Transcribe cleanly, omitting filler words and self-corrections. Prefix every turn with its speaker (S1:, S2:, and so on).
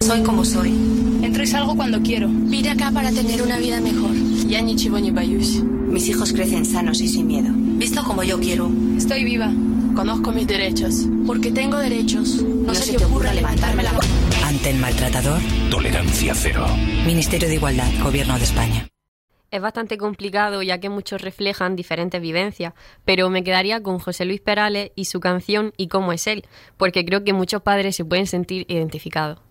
S1: Soy como soy.
S2: Entro y salgo cuando quiero.
S1: Vine acá para tener una vida mejor.
S3: Ya ni chivo ni bayush.
S1: Mis hijos crecen sanos y sin miedo. Visto como yo quiero.
S2: Estoy viva.
S3: Conozco mis derechos.
S1: Porque tengo derechos. No se te ocurra levantarme la mano.
S4: Ante el maltratador,
S5: tolerancia cero.
S4: Ministerio de Igualdad, Gobierno de España.
S6: Es bastante complicado ya que muchos reflejan diferentes vivencias, pero me quedaría con José Luis Perales y su canción Y cómo es él, porque creo que muchos padres se pueden sentir identificados.